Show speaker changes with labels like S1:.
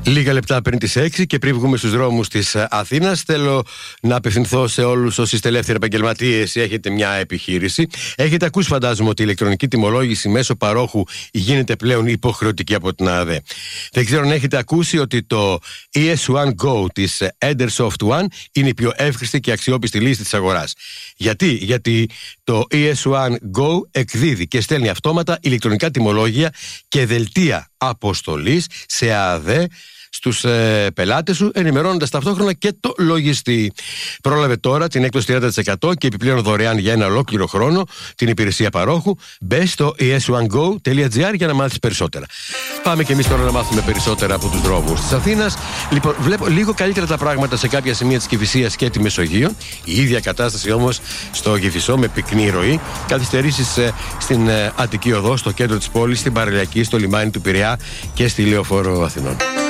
S1: Λίγα λεπτά πριν τις 6 και πριν βγούμε στους δρόμους της Αθήνας, θέλω να απευθυνθώ σε όλους όσοι είστε ελεύθεροι επαγγελματίες ή έχετε μια επιχείρηση. Έχετε ακούσει, φαντάζομαι, ότι η ηλεκτρονική τιμολόγηση μέσω παρόχου γίνεται πλέον υποχρεωτική από την ΑΔΕ. Δεν ξέρω αν έχετε ακούσει ότι το ES1 Go της Edersoft One είναι η πιο εύχρηστη και αξιόπιστη λύση της αγοράς. Γιατί το ES1 Go εκδίδει και στέλνει αυτόματα ηλεκτρονικά τιμολόγια και δελτία αποστολής σε ΑΔΕ στους πελάτες σου, ενημερώνοντας ταυτόχρονα και το λογιστή. Πρόλαβε τώρα την έκπτωση 30% και επιπλέον δωρεάν για ένα ολόκληρο χρόνο την υπηρεσία παρόχου. Μπες στο es1go.gr για να μάθεις περισσότερα. Πάμε και εμείς τώρα να μάθουμε περισσότερα από τους δρόμους της Αθήνας. Λοιπόν, βλέπω λίγο καλύτερα τα πράγματα σε κάποια σημεία της Κηφισίας και τη Μεσογείο. Η ίδια κατάσταση όμως στο Κηφισό με πυκνή ροή. Καθυστερήσεις στην Αττική Οδό, στο κέντρο της πόλης, στην Παραλιακή, στο λιμάνι του Πειραιά και στη Λεωφόρο Αθηνών.